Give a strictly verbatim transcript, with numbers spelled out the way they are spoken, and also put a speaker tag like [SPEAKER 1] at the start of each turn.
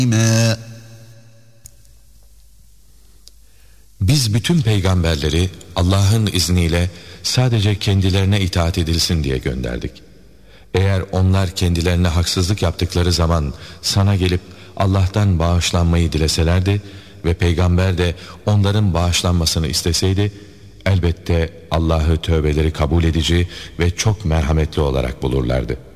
[SPEAKER 1] Biz bütün peygamberleri Allah'ın izniyle sadece kendilerine itaat edilsin diye gönderdik. Eğer onlar kendilerine haksızlık yaptıkları zaman sana gelip Allah'tan bağışlanmayı dileselerdi ve peygamber de onların bağışlanmasını isteseydi, elbette Allah'ı tövbeleri kabul edici ve çok merhametli olarak bulurlardı.